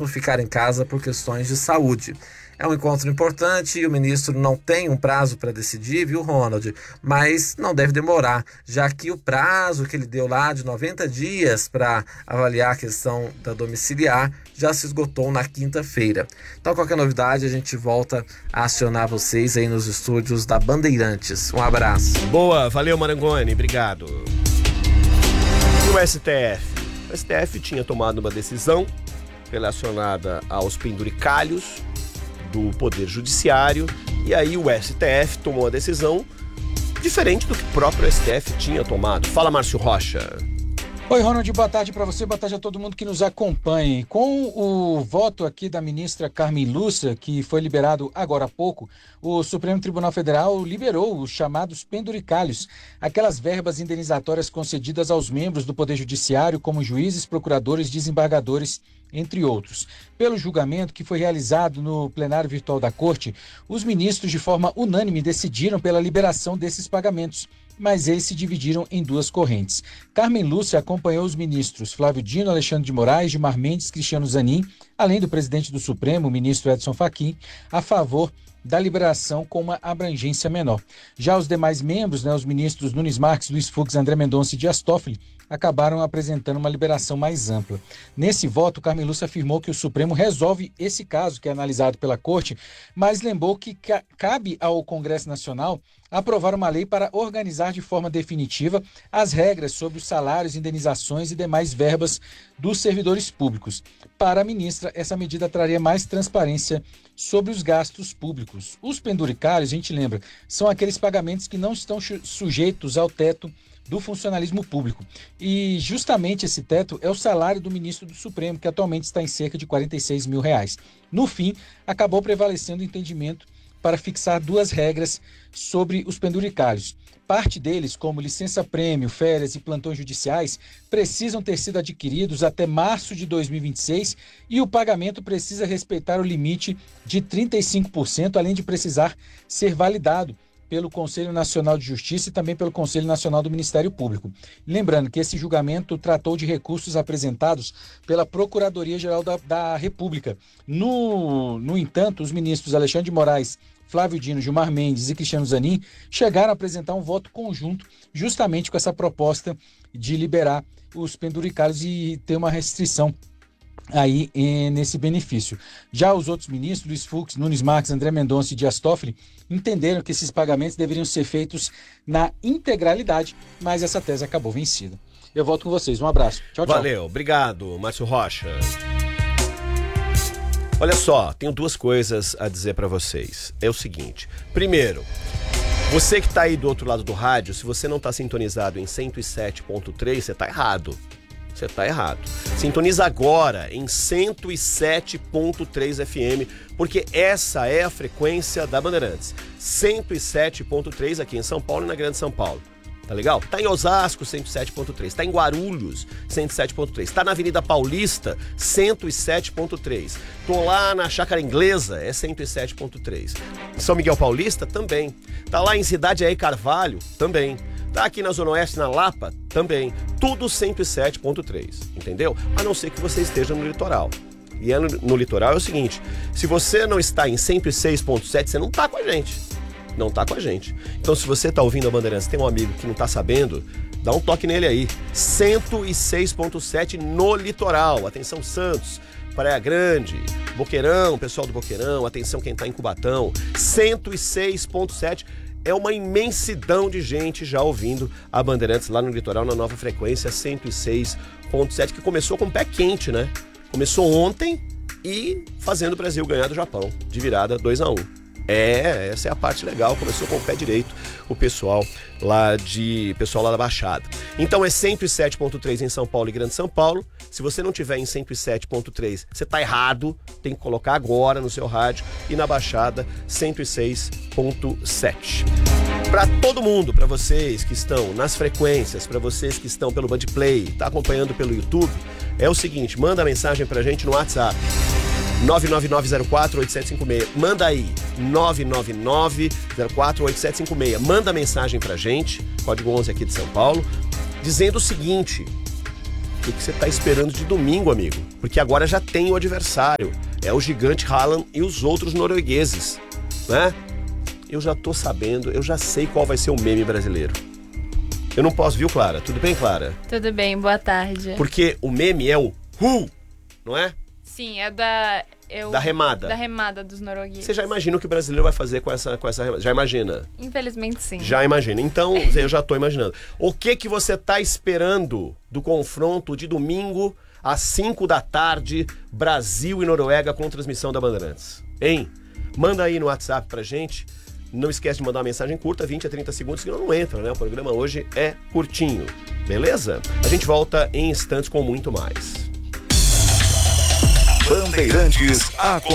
ficar em casa por questões de saúde. É um encontro importante e o ministro não tem um prazo para decidir, viu, Ronald? Mas não deve demorar, já que o prazo que ele deu lá de 90 dias para avaliar a questão da domiciliar já se esgotou na quinta-feira. Então, qualquer novidade, a gente volta a acionar vocês aí nos estúdios da Bandeirantes. Um abraço. Boa, valeu, Marangoni, obrigado. E o STF? O STF tinha tomado uma decisão relacionada aos penduricalhos do Poder Judiciário, e aí o STF tomou a decisão diferente do que o próprio STF tinha tomado. Fala, Márcio Rocha. Oi, Ronald, boa tarde para você, boa tarde a todo mundo que nos acompanha. Com o voto aqui da ministra Carmen Lúcia, que foi liberado agora há pouco, o Supremo Tribunal Federal liberou os chamados penduricalhos, aquelas verbas indenizatórias concedidas aos membros do Poder Judiciário, como juízes, procuradores, desembargadores, entre outros. Pelo julgamento que foi realizado no plenário virtual da Corte, os ministros, de forma unânime, decidiram pela liberação desses pagamentos, mas eles se dividiram em duas correntes. Carmen Lúcia acompanhou os ministros Flávio Dino, Alexandre de Moraes, Gilmar Mendes, Cristiano Zanin, além do presidente do Supremo, o ministro Edson Fachin, a favor da liberação com uma abrangência menor. Já os demais membros, os ministros Nunes Marques, Luiz Fux, André Mendonça e Dias Toffoli, acabaram apresentando uma liberação mais ampla. Nesse voto, Carmen Lúcia afirmou que o Supremo resolve esse caso que é analisado pela Corte, mas lembrou que cabe ao Congresso Nacional aprovar uma lei para organizar de forma definitiva as regras sobre os salários, indenizações e demais verbas dos servidores públicos. Para a ministra, essa medida traria mais transparência sobre os gastos públicos. Os penduricários, a gente lembra, são aqueles pagamentos que não estão sujeitos ao teto do funcionalismo público. E justamente esse teto é o salário do ministro do Supremo, que atualmente está em cerca de R$46 mil. No fim, acabou prevalecendo o entendimento para fixar duas regras sobre os penduricários. Parte deles, como licença-prêmio, férias e plantões judiciais, precisam ter sido adquiridos até março de 2026 e o pagamento precisa respeitar o limite de 35%, além de precisar ser validado pelo Conselho Nacional de Justiça e também pelo Conselho Nacional do Ministério Público. Lembrando que esse julgamento tratou de recursos apresentados pela Procuradoria-Geral da República. No entanto, os ministros Alexandre de Moraes, Flávio Dino, Gilmar Mendes e Cristiano Zanin chegaram a apresentar um voto conjunto justamente com essa proposta de liberar os penduricários e ter uma restrição aí nesse benefício. Já os outros ministros, Luiz Fux, Nunes Marques, André Mendonça e Dias Toffoli, entenderam que esses pagamentos deveriam ser feitos na integralidade, mas essa tese acabou vencida. Eu volto com vocês. Um abraço. Tchau, tchau. Valeu. Obrigado, Márcio Rocha. Olha só, tenho duas coisas a dizer para vocês. É o seguinte. Primeiro, você que está aí do outro lado do rádio, se você não está sintonizado em 107.3, você está errado. Você está errado. Sintoniza agora em 107.3 FM, porque essa é a frequência da Bandeirantes. 107.3 aqui em São Paulo e na Grande São Paulo. Tá legal? Tá em Osasco, 107.3. Tá em Guarulhos, 107.3. Tá na Avenida Paulista, 107.3. Tô lá na Chácara Inglesa, é 107.3. Em São Miguel Paulista, também. Tá lá em Cidade Aé Carvalho, também. Tá aqui na Zona Oeste, na Lapa, também. Tudo 107.3, entendeu? A não ser que você esteja no litoral. E no litoral é o seguinte, se você não está em 106.7, você não tá com a gente. Não tá com a gente. Então, se você tá ouvindo a Bandeirantes, tem um amigo que não tá sabendo, dá um toque nele aí. 106.7 no litoral. Atenção, Santos, Praia Grande, Boqueirão, pessoal do Boqueirão, atenção quem tá em Cubatão. 106.7. É uma imensidão de gente já ouvindo a Bandeirantes lá no litoral, na nova frequência 106.7, que começou com o pé quente, né? Começou ontem e fazendo o Brasil ganhar do Japão, de virada 2-1. Essa é a parte legal, começou com o pé direito o pessoal lá da Baixada. Então é 107.3 em São Paulo e Grande São Paulo. Se você não tiver em 107.3, você tá errado, tem que colocar agora no seu rádio. E na Baixada, 106.7. Para todo mundo, para vocês que estão nas frequências, para vocês que estão pelo Bandplay, tá acompanhando pelo YouTube, é o seguinte, manda mensagem pra gente no WhatsApp. 999048756. Manda aí, 999048756. Manda mensagem pra gente, código 11 aqui de São Paulo, dizendo o seguinte: que você tá esperando de domingo, amigo? Porque agora já tem o adversário. É o gigante Haaland e os outros noruegueses, né? Eu já tô sabendo, eu já sei qual vai ser o meme brasileiro. Eu não posso, viu, Clara? Tudo bem, Clara? Tudo bem, boa tarde. Porque o meme é o não é? Sim, é da remada. Da remada dos noruegueses. Você já imagina o que o brasileiro vai fazer com essa remada? Já imagina? Infelizmente, sim. Já imagina. Então, eu já tô imaginando. O que você tá esperando do confronto de domingo às 5 da tarde, Brasil e Noruega, com transmissão da Bandeirantes? Hein? Manda aí no WhatsApp pra gente. Não esquece de mandar uma mensagem curta, 20 a 30 segundos, senão não entra, né? O programa hoje é curtinho. Beleza? A gente volta em instantes com muito mais. Bandeirantes